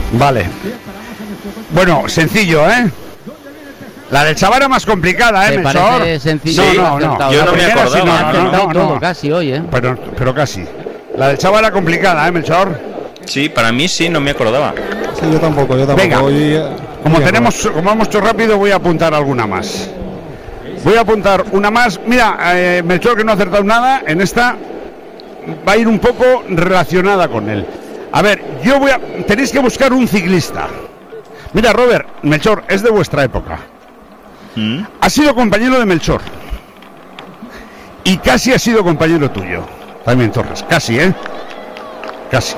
Vale. Bueno, sencillo, ¿eh? La del Chaval era más complicada, ¿eh, Melchor? Sencillo. Sí, no. Yo no me acordaba. No, casi hoy, ¿eh? Pero casi. La del Chaval era complicada, ¿eh, Melchor? Sí, para mí sí, no me acordaba. Sí, yo tampoco. Venga, hoy, como vamos hecho rápido, voy a apuntar alguna más. Voy a apuntar una más. Mira, Melchor, que no ha acertado nada, en esta va a ir un poco relacionada con él. A ver, tenéis que buscar un ciclista. Mira, Robert, Melchor, es de vuestra época. Ha sido compañero de Melchor. Y casi ha sido compañero tuyo. También Torres, casi, ¿eh? Casi.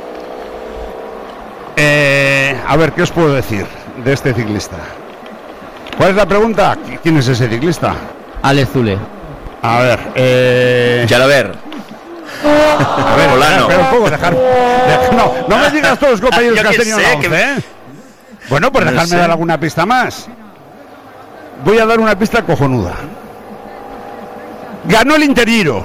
A ver, ¿qué os puedo decir de este ciclista? ¿Cuál es la pregunta? ¿Quién es ese ciclista? Alex Zule. A ver, Ya lo ver. A ver, Olano. Pero un poco, no me digas todos los compañeros Yo que has que tenido sé, en la once, que- ¿eh? Bueno, pues No dejadme sé. dar alguna pista más. Voy a dar una pista cojonuda. Ganó el Intergiro.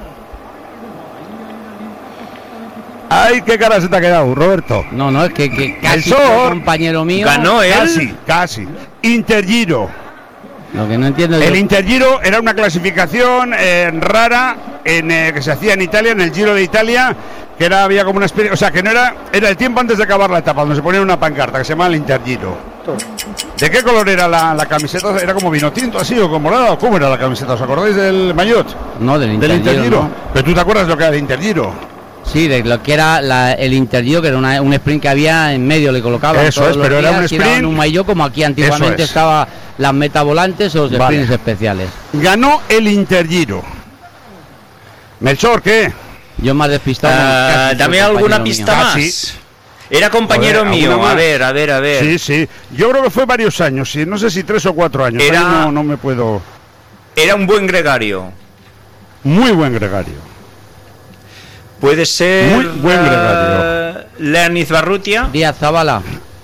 Ay, qué cara se te ha quedado, Roberto. No, es que casi Melchor fue compañero mío. Ganó él. Casi. Intergiro. Lo que no entiendo El es Intergiro era una clasificación rara que se hacía en Italia, en el Giro de Italia, que había como una especie, o sea, que no era el tiempo antes de acabar la etapa, donde se ponía una pancarta que se llamaba el Intergiro. ¿De qué color era la camiseta? ¿Era como vino tinto así o como morado? ¿Cómo era la camiseta? ¿Os acordáis del maillot? No, del Intergiro. No. Pero tú te acuerdas lo que era el Intergiro. Sí, de lo que era el Intergiro, que era un sprint que había en medio, le colocaban. Eso todos es, los pero era días, un tiraban sprint. un maillot como aquí antiguamente Eso es. estaba las meta volantes o los Vale. sprints especiales. Ganó el Intergiro. Melchor, ¿qué? Yo más despistado. casi Dame soy alguna compañero pista mío. más. Casi. Era compañero Joder, mío. ¿alguna A más? ver. Sí. Yo creo que fue varios años, sí, no sé si 3 o 4 años. Era- Ahí no me puedo. Era un buen gregario. Muy buen gregario. Puede ser. Muy buen gregario. Leonid Barrutia. Díaz Zabala.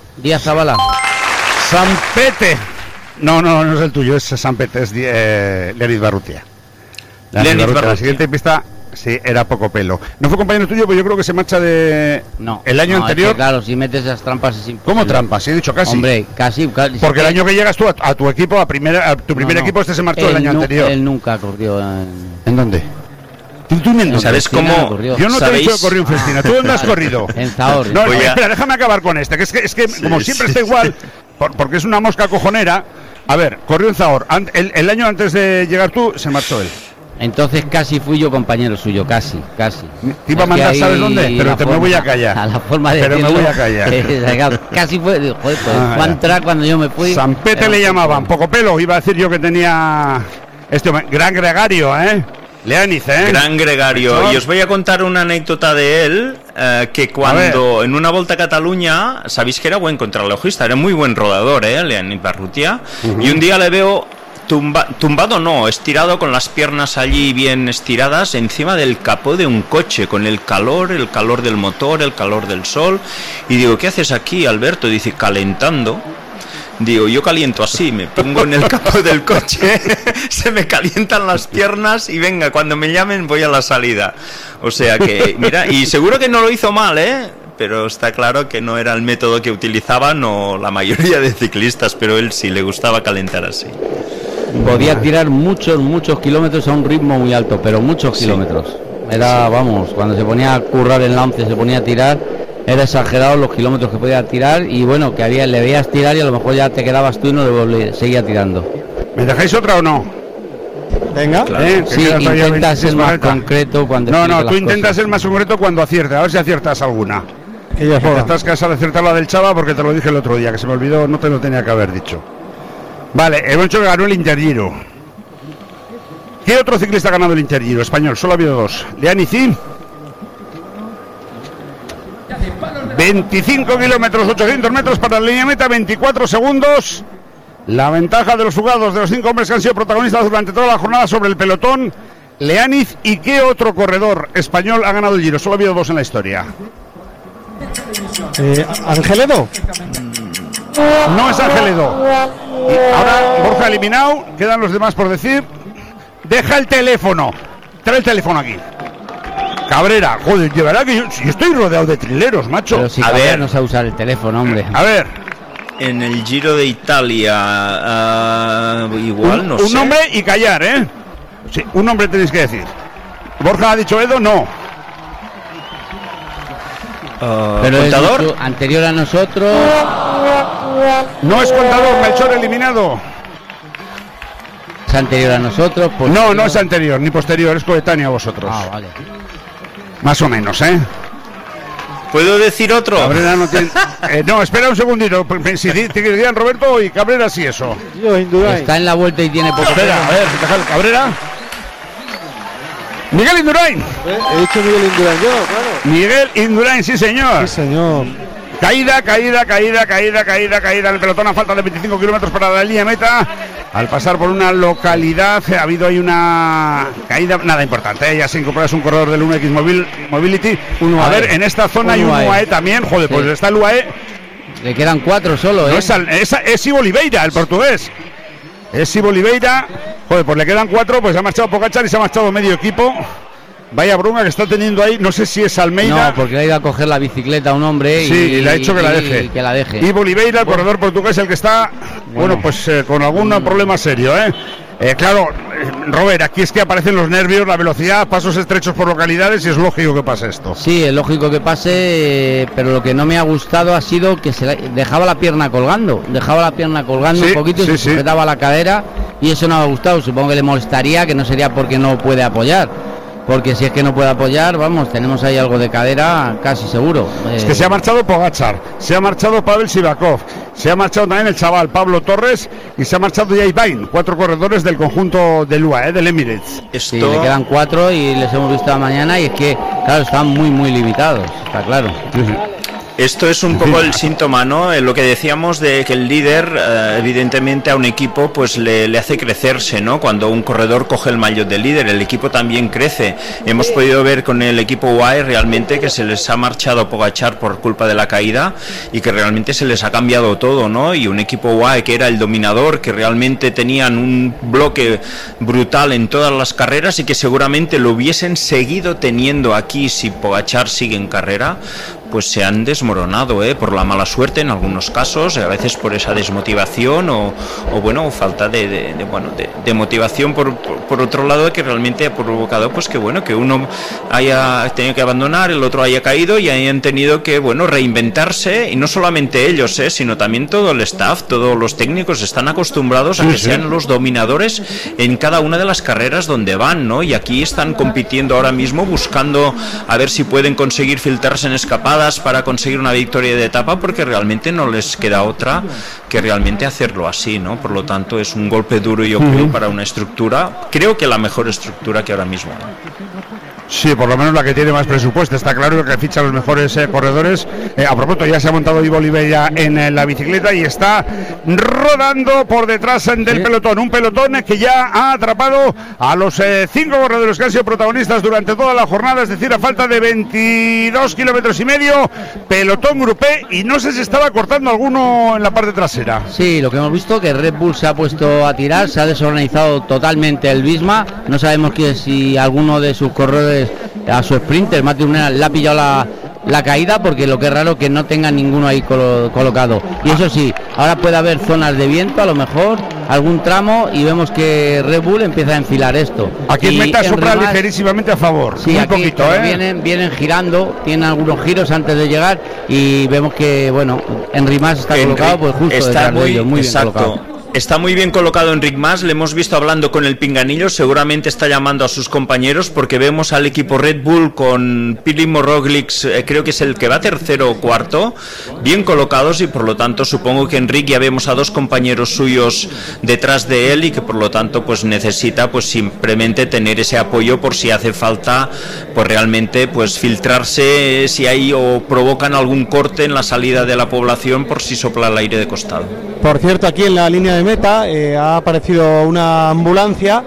Sampete. No es el tuyo, es Sampete, es Leonid Barrutia. Leonid Barrutia. La siguiente pista, sí, era poco pelo. No fue compañero tuyo, pero yo creo que se marcha de. No. El año no, anterior. es que, claro, si metes esas trampas es imposible. ¿Cómo trampas? Sí, he dicho casi. Hombre, casi. Porque el año que llegas tú a tu equipo, a tu primer equipo, se marchó el año anterior. Él nunca corrió ¿En dónde? ¿Tú en dónde? ¿Sabes Festina cómo? corrió. Yo no te he ¿Sabéis? dicho que corrió en Festina. ¿Tú dónde has corrido? En Zahor. No, Voy a- espera, déjame acabar con este, que es que como siempre está igual, porque es una mosca cojonera. A ver, corrió en Zahor. El año antes de llegar tú, se marchó él. Entonces casi fui yo compañero suyo, casi. Te iba a mandar, ¿sabes dónde? Pero me voy a callar. A la forma de Pero me decirlo, voy a callar. claro, casi fue, joder, pues, fue a entrar cuando yo me fui. Sampete le llamaban, poco pelo, iba a decir yo que tenía este hombre, gran gregario, Leaniz, Gran gregario. Melchor. Y os voy a contar una anécdota de él, que cuando en una Volta a Cataluña, sabéis que era buen contrarrelojista, era muy buen rodador, Leonid Barrutia, y un día le veo tumbado, no, estirado con las piernas allí bien estiradas encima del capó de un coche, con el calor del motor, el calor del sol, y digo, ¿qué haces aquí, Alberto? Dice, calentando. Digo, yo caliento así, me pongo en el capó del coche, se me calientan las piernas y venga, cuando me llamen voy a la salida. O sea que, mira, y seguro que no lo hizo mal, pero está claro que no era el método que utilizaban o la mayoría de ciclistas, pero él sí le gustaba calentar así. Podía tirar muchos kilómetros a un ritmo muy alto, pero muchos kilómetros. Era, vamos, cuando se ponía a currar el lance, se ponía a tirar, era exagerado los kilómetros que podía tirar y bueno, que le veías tirar y a lo mejor ya te quedabas tú y no seguía tirando. ¿Me dejáis otra o no? Venga. Que Sí, queda todavía intentas ser 26 más correcta. concreto cuando No, expliques tú las intentas cosas. ser más concreto cuando aciertes, a ver si aciertas alguna. Que ya Te juega. estás cansado de acertar la del Chava porque te lo dije el otro día, que se me olvidó, no te lo tenía que haber dicho. Vale, hemos dicho que ganó el Intergiro. ¿Qué otro ciclista ha ganado el Intergiro español? Solo ha habido dos. Leanici. 25 kilómetros, 800 metros para la línea meta, 24 segundos. La ventaja de los jugados de los 5 hombres que han sido protagonistas durante toda la jornada sobre el pelotón. Leaniz, ¿y qué otro corredor español ha ganado el Giro? Solo ha habido dos en la historia. Angeledo. No es Angeledo. Y ahora Borja eliminado, quedan los demás por decir. Deja el teléfono. Trae el teléfono aquí. Cabrera, joder, de verdad que yo estoy rodeado de trileros, macho. Pero si A Cabrera ver. no sabe usar el teléfono, hombre. A ver, En el Giro de Italia, igual, no sé. un nombre y callar, ¿eh? Sí, un nombre tenéis que decir. Borja ha dicho Edo, no. Pero es ¿Contador? mucho anterior a nosotros. No es Contador, Melchor eliminado. Es anterior a nosotros. No, no es anterior ni posterior, es coetáneo a vosotros. Ah, vale. Más o menos, ¿eh? ¿Puedo decir otro? Cabrera no tiene. No, espera un segundito. Si te dirían Roberto y Cabrera, sí, eso. Yo, Indurain. Está en la vuelta y tiene poco. Espera, a ver, deja el Cabrera. Miguel Indurain. He dicho Miguel Indurain yo, claro. Miguel Indurain, sí, señor. Sí, señor. Caída en el pelotón a falta de 25 kilómetros para la línea de meta. Al pasar por una localidad ha habido ahí una caída, nada importante, ¿eh? Ya se incorpora, es un corredor del 1X Mobility. A ver, en esta zona hay un UAE también, joder, pues está el UAE. Le quedan 4 solo, No es Ivo Oliveira, el portugués. Es Ivo Oliveira, joder, pues le quedan 4, pues ha marchado Pogačar y se ha marchado medio equipo. Vaya bruma que está teniendo ahí, no sé si es Almeida. No, porque le ha ido a coger la bicicleta a un hombre Sí, y le ha dicho que la deje. Que la deje. Ivo Oliveira, el corredor portugués, el que está, bueno, pues con algún problema serio, ¿eh? Claro, Robert, aquí es que aparecen los nervios, la velocidad, pasos estrechos por localidades y es lógico que pase esto. Sí, es lógico que pase, pero lo que no me ha gustado ha sido que dejaba la pierna colgando. Sí, un poquito y sí, se sí. sujetaba la cadera y eso no me ha gustado. Supongo que le molestaría, que no sería porque no puede apoyar. Porque si es que no puede apoyar, vamos, tenemos ahí algo de cadera casi seguro. Es que se ha marchado Pogačar, se ha marchado Pavel Sivakov, se ha marchado también el chaval Pablo Torres y se ha marchado Jay Bain, 4 corredores del conjunto del UAE, del Emirates. Sí, le quedan 4 y les hemos visto mañana y es que, claro, están muy, muy limitados, está claro. Esto es un poco el síntoma, ¿no? Lo que decíamos de que el líder, evidentemente, a un equipo pues le hace crecerse, ¿no? Cuando un corredor coge el maillot de líder, el equipo también crece. Hemos podido ver con el equipo UAE realmente que se les ha marchado Pogačar por culpa de la caída y que realmente se les ha cambiado todo, ¿no? Y un equipo UAE que era el dominador, que realmente tenían un bloque brutal en todas las carreras y que seguramente lo hubiesen seguido teniendo aquí si Pogačar sigue en carrera, pues se han desmoronado, por la mala suerte en algunos casos, a veces por esa desmotivación o falta de motivación por otro lado, que realmente ha provocado pues que uno haya tenido que abandonar, el otro haya caído y hayan tenido que reinventarse, y no solamente ellos, sino también todo el staff, todos los técnicos están acostumbrados a que sean los dominadores en cada una de las carreras donde van, ¿no? Y aquí están compitiendo ahora mismo buscando a ver si pueden conseguir filtrarse en escapadas para conseguir una victoria de etapa, porque realmente no les queda otra que realmente hacerlo así, ¿no? Por lo tanto es un golpe duro, yo creo, para una estructura, creo que la mejor estructura que ahora mismo hay. Sí, por lo menos la que tiene más presupuesto. Está claro que ficha los mejores corredores. A propósito, ya se ha montado Ivo Oliveira en la bicicleta y está rodando por detrás del pelotón. Un pelotón que ya ha atrapado a los 5 corredores que han sido protagonistas durante toda la jornada, es decir, a falta de 22 kilómetros y medio. Pelotón grupé y no sé si estaba cortando alguno en la parte trasera. Sí, lo que hemos visto que Red Bull se ha puesto a tirar, se ha desorganizado totalmente el Visma. No sabemos si alguno de sus corredores a su sprinter, Matthew Nel, le ha pillado la caída, porque lo que es raro que no tenga ninguno ahí colocado. Y eso sí, ahora puede haber zonas de viento, a lo mejor algún tramo, y vemos que Red Bull empieza a enfilar esto. Aquí en meta sopla ligerísimamente a favor, sí, muy aquí, poquito, vienen girando, tienen algunos giros antes de llegar, y vemos que Enric Mas está colocado pues justo está detrás de ellos, muy bien colocado. Está muy bien colocado Enric Mas, le hemos visto hablando con el pinganillo, seguramente está llamando a sus compañeros, porque vemos al equipo Red Bull con Primož Roglič, creo que es el que va tercero o cuarto, bien colocados, y por lo tanto supongo que Enric, ya vemos a 2 compañeros suyos detrás de él, y que por lo tanto pues necesita pues simplemente tener ese apoyo por si hace falta pues realmente pues filtrarse si hay o provocan algún corte en la salida de la población por si sopla el aire de costado. Por cierto, aquí en la línea de meta ha aparecido una ambulancia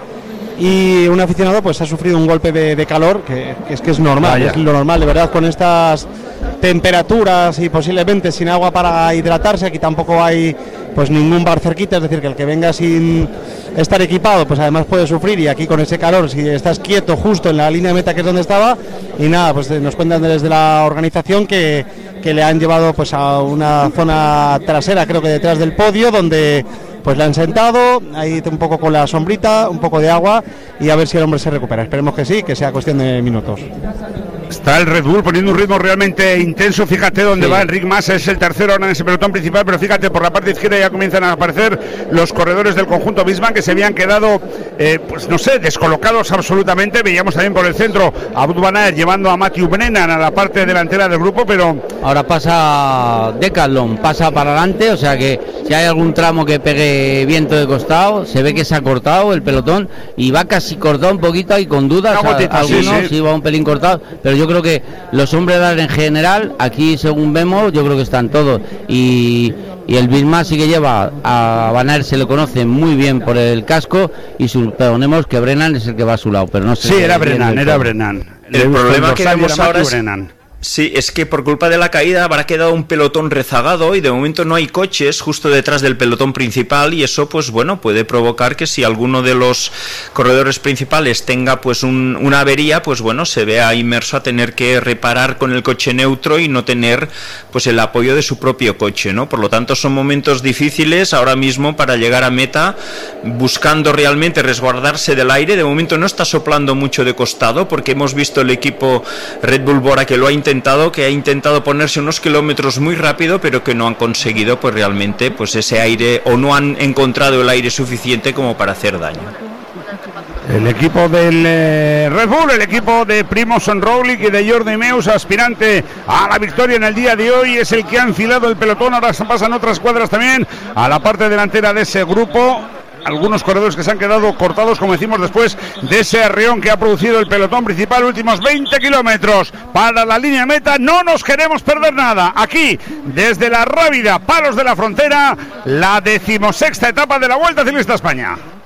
y un aficionado pues ha sufrido un golpe de calor que es normal. Es lo normal, de verdad, con estas temperaturas y posiblemente sin agua para hidratarse. Aquí tampoco hay pues ningún bar cerquita, es decir, que el que venga sin estar equipado, pues además puede sufrir, y aquí con ese calor, si estás quieto justo en la línea de meta, que es donde estaba, y nada, pues nos cuentan desde la organización que le han llevado pues a una zona trasera, creo que detrás del podio, donde pues le han sentado ahí un poco con la sombrita, un poco de agua, y a ver si el hombre se recupera. Esperemos que sí, que sea cuestión de minutos. Está el Red Bull poniendo un ritmo realmente intenso. Fíjate dónde va Enric Mas, es el tercero ahora en ese pelotón principal, pero fíjate, por la parte izquierda ya comienzan a aparecer los corredores del conjunto Bisman, que se habían quedado, pues no sé, descolocados absolutamente. Veíamos también por el centro a Wout van Aert llevando a Matthew Brennan a la parte delantera del grupo, pero... Ahora pasa Decathlon, pasa para adelante, o sea que si hay algún tramo que pegue viento de costado, se ve que se ha cortado el pelotón y va casi cortado un poquito y con dudas, algunos sí va un pelín cortado, pero yo creo que los hombres en general, aquí según vemos, yo creo que están todos, y el Bisman sí que lleva a Van Aert, se le conoce muy bien por el casco, y suponemos que Brennan es el que va a su lado, pero no sé. Sí, era Brennan. El problema que vemos ahora es... Sí, es que por culpa de la caída habrá quedado un pelotón rezagado y de momento no hay coches justo detrás del pelotón principal, y eso pues bueno, puede provocar que si alguno de los corredores principales tenga pues una avería, pues bueno, se vea inmerso a tener que reparar con el coche neutro y no tener pues el apoyo de su propio coche, ¿no? Por lo tanto son momentos difíciles ahora mismo para llegar a meta, buscando realmente resguardarse del aire. De momento no está soplando mucho de costado, porque hemos visto el equipo Red Bull Bora que lo ha intentado ponerse unos kilómetros muy rápido, pero que no han conseguido pues realmente pues ese aire, o no han encontrado el aire suficiente como para hacer daño. El equipo del Red Bull, el equipo de Primož Roglič y de Jordi Meus, aspirante a la victoria en el día de hoy, es el que ha enfilado el pelotón. Ahora pasan otras cuadras también a la parte delantera de ese grupo. Algunos corredores que se han quedado cortados, como decimos, después de ese arreón que ha producido el pelotón principal. Últimos 20 kilómetros para la línea meta. No nos queremos perder nada. Aquí, desde la Rábida, Palos de la Frontera, la 16ª etapa de la Vuelta Ciclista a España.